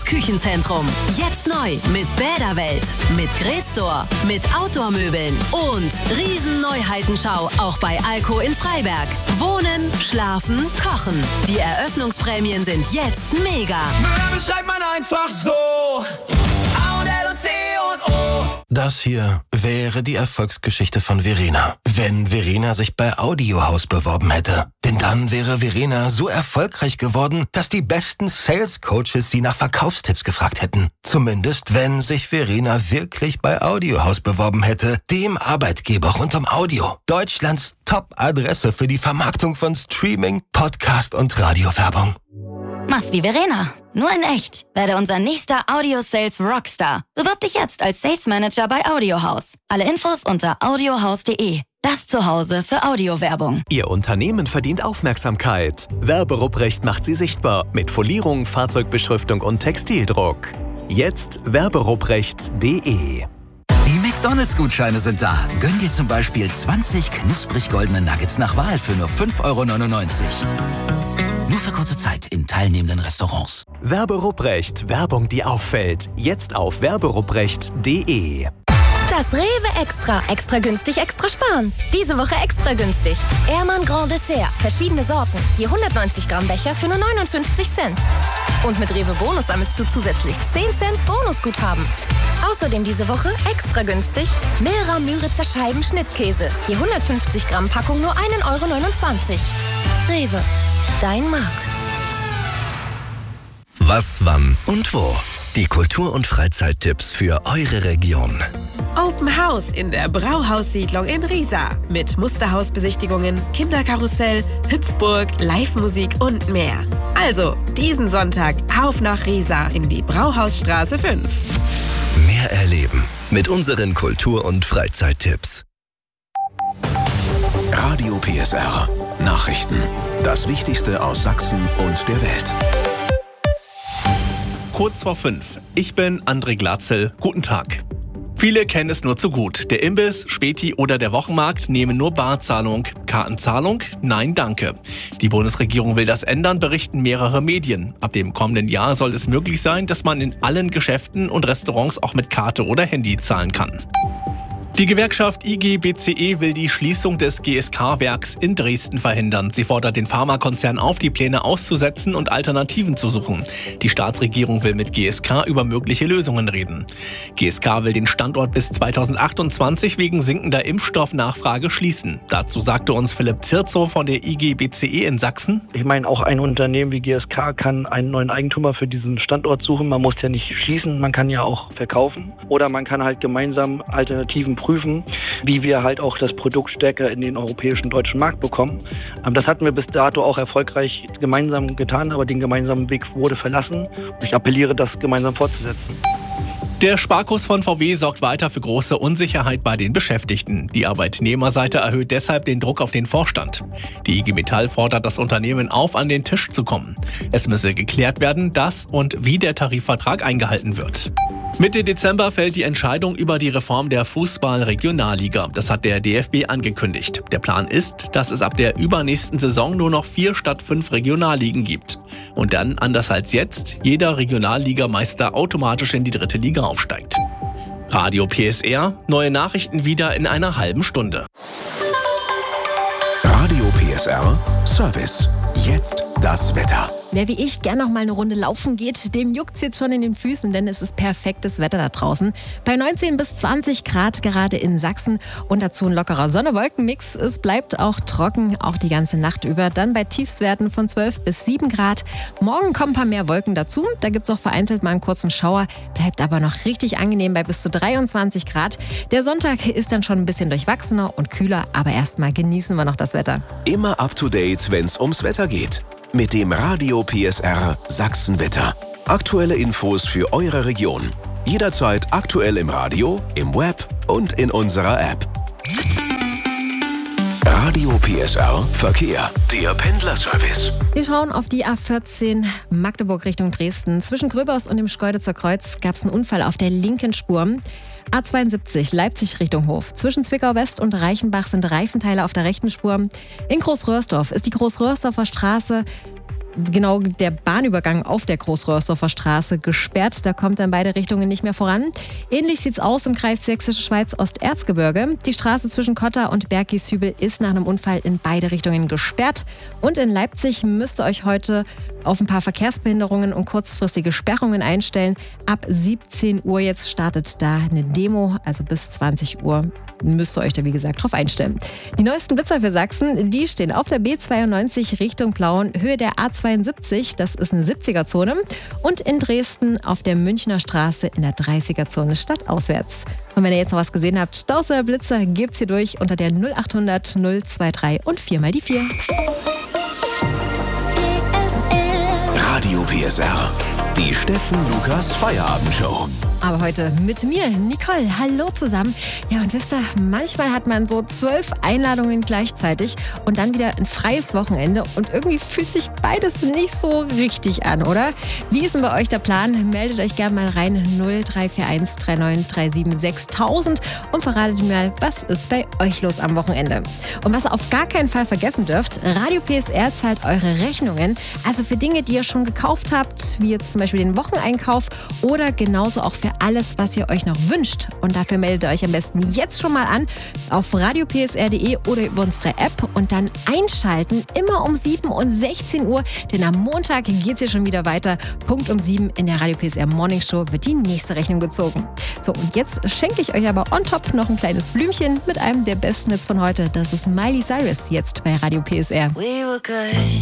Küchenzentrum. Jetzt neu mit Bäderwelt, mit Grätstor, mit Outdoor-Möbeln und Riesen-Neuheitenschau auch bei Alco in Freiberg. Wohnen, schlafen, kochen. Die Eröffnungsprämien sind jetzt mega. Möbel schreibt man einfach so. A und L und C und O. Das hier wäre die Erfolgsgeschichte von Verena, wenn Verena sich bei Audiohaus beworben hätte. Denn dann wäre Verena so erfolgreich geworden, dass die besten Sales-Coaches sie nach Verkaufstipps gefragt hätten. Zumindest, wenn sich Verena wirklich bei Audiohaus beworben hätte, dem Arbeitgeber rund um Audio. Deutschlands Top-Adresse für die Vermarktung von Streaming, Podcast und Radiowerbung. Mach's wie Verena, nur in echt. Werde unser nächster Audio-Sales Rockstar. Bewirb dich jetzt als Sales Manager bei Audiohaus. Alle Infos unter audiohaus.de. Das Zuhause für Audiowerbung. Ihr Unternehmen verdient Aufmerksamkeit. Werberuprecht macht sie sichtbar mit Folierung, Fahrzeugbeschriftung und Textildruck. Jetzt werberuprecht.de. Die McDonalds-Gutscheine sind da. Gönn dir zum Beispiel 20 knusprig goldene Nuggets nach Wahl für nur 5,99 €. Nur für kurze Zeit in teilnehmenden Restaurants. Werberuprecht. Werbung, die auffällt. Jetzt auf werberuprecht.de. Das Rewe Extra. Extra günstig, extra sparen. Diese Woche extra günstig. Ehrmann Grand Dessert. Verschiedene Sorten. Je 190 Gramm Becher für nur 59 Cent. Und mit Rewe Bonus sammelst du zusätzlich 10 Cent Bonusguthaben. Außerdem diese Woche extra günstig Milra Müritzer Scheiben Schnittkäse. Je 150 Gramm Packung nur 1,29 €. Rewe. Dein Markt. Was, wann und wo? Die Kultur- und Freizeittipps für eure Region. Open House in der Brauhaussiedlung in Riesa. Mit Musterhausbesichtigungen, Kinderkarussell, Hüpfburg, Live-Musik und mehr. Also, diesen Sonntag auf nach Riesa in die Brauhausstraße 5. Mehr erleben mit unseren Kultur- und Freizeittipps. Radio PSR. Nachrichten. Das Wichtigste aus Sachsen und der Welt. Kurz vor 5. Ich bin André Glatzel. Guten Tag. Viele kennen es nur zu gut. Der Imbiss, Späti oder der Wochenmarkt nehmen nur Barzahlung. Kartenzahlung? Nein, danke. Die Bundesregierung will das ändern, berichten mehrere Medien. Ab dem kommenden Jahr soll es möglich sein, dass man in allen Geschäften und Restaurants auch mit Karte oder Handy zahlen kann. Die Gewerkschaft IG BCE will die Schließung des GSK-Werks in Dresden verhindern. Sie fordert den Pharmakonzern auf, die Pläne auszusetzen und Alternativen zu suchen. Die Staatsregierung will mit GSK über mögliche Lösungen reden. GSK will den Standort bis 2028 wegen sinkender Impfstoffnachfrage schließen. Dazu sagte uns Philipp Zirzow von der IG BCE in Sachsen. Ich meine, auch ein Unternehmen wie GSK kann einen neuen Eigentümer für diesen Standort suchen. Man muss ja nicht schließen, man kann ja auch verkaufen. Oder man kann halt gemeinsam Alternativen prüfen, wie wir halt auch das Produkt stärker in den europäischen deutschen Markt bekommen. Das hatten wir bis dato auch erfolgreich gemeinsam getan, aber den gemeinsamen Weg wurde verlassen. Ich appelliere, das gemeinsam fortzusetzen. Der Sparkurs von VW sorgt weiter für große Unsicherheit bei den Beschäftigten. Die Arbeitnehmerseite erhöht deshalb den Druck auf den Vorstand. Die IG Metall fordert das Unternehmen auf, an den Tisch zu kommen. Es müsse geklärt werden, dass und wie der Tarifvertrag eingehalten wird. Mitte Dezember fällt die Entscheidung über die Reform der Fußball-Regionalliga. Das hat der DFB angekündigt. Der Plan ist, dass es ab der übernächsten Saison nur noch 4 statt 5 Regionalligen gibt. Und dann, anders als jetzt, jeder Regionalligameister automatisch in die 3. Liga aufsteigt. Radio PSR, neue Nachrichten wieder in einer halben Stunde. Radio PSR Service. Jetzt das Wetter. Wer wie ich gern noch mal eine Runde laufen geht, dem juckt's jetzt schon in den Füßen, denn es ist perfektes Wetter da draußen. Bei 19 bis 20 Grad gerade in Sachsen und dazu ein lockerer Sonne-Wolken-Mix. Es bleibt auch trocken, auch die ganze Nacht über. Dann bei Tiefstwerten von 12 bis 7 Grad. Morgen kommen ein paar mehr Wolken dazu. Da gibt's auch vereinzelt mal einen kurzen Schauer. Bleibt aber noch richtig angenehm bei bis zu 23 Grad. Der Sonntag ist dann schon ein bisschen durchwachsener und kühler, aber erstmal genießen wir noch das Wetter. Immer up to date, wenn's ums Wetter geht. Mit dem Radio PSR Sachsenwetter. Aktuelle Infos für eure Region. Jederzeit aktuell im Radio, im Web und in unserer App. Radio PSR Verkehr. Der Pendlerservice. Wir schauen auf die A14 Magdeburg Richtung Dresden. Zwischen Gröbers und dem Schkeuditzer Kreuz gab es einen Unfall auf der linken Spur. A72 Leipzig Richtung Hof. Zwischen Zwickau West und Reichenbach sind Reifenteile auf der rechten Spur. In Großröhrsdorf ist die Großröhrsdorfer Straße genau der Bahnübergang auf der Großröhrsdorfer Straße gesperrt. Da kommt in beide Richtungen nicht mehr voran. Ähnlich sieht's aus im Kreis Sächsische Schweiz Osterzgebirge. Die Straße zwischen Kotter und Berggieshübel ist nach einem Unfall in beide Richtungen gesperrt. Und in Leipzig müsst ihr euch heute auf ein paar Verkehrsbehinderungen und kurzfristige Sperrungen einstellen. Ab 17 Uhr jetzt startet da eine Demo, also bis 20 Uhr müsst ihr euch da wie gesagt drauf einstellen. Die neuesten Blitzer für Sachsen, die stehen auf der B92 Richtung Plauen, Höhe der A72, das ist eine 70er-Zone, und in Dresden auf der Münchner Straße in der 30er-Zone stadtauswärts. Und wenn ihr jetzt noch was gesehen habt, Staus oder Blitzer, gebt's hier durch unter der 0800 023 und 4 mal die 4. Radio PSR. Die Steffen Lukas Feierabendshow. Aber heute mit mir, Nicole. Hallo zusammen. Ja, und wisst ihr, manchmal hat man so 12 Einladungen gleichzeitig und dann wieder ein freies Wochenende und irgendwie fühlt sich beides nicht so richtig an, oder? Wie ist denn bei euch der Plan? Meldet euch gerne mal rein 0341 3937 6000 und verratet mir, was ist bei euch los am Wochenende? Und was ihr auf gar keinen Fall vergessen dürft, Radio PSR zahlt eure Rechnungen, also für Dinge, die ihr schon gekauft habt, wie jetzt zum Beispiel den Wocheneinkauf oder genauso auch für alles, was ihr euch noch wünscht. Und dafür meldet ihr euch am besten jetzt schon mal an auf radiopsr.de oder über unsere App und dann einschalten, immer um 7 und 16 Uhr, denn am Montag geht es hier schon wieder weiter. Punkt um 7 in der Radio PSR Morning Show wird die nächste Rechnung gezogen. So, und jetzt schenke ich euch aber on top noch ein kleines Blümchen mit einem der besten Hits von heute. Das ist Miley Cyrus jetzt bei Radio PSR. We were good.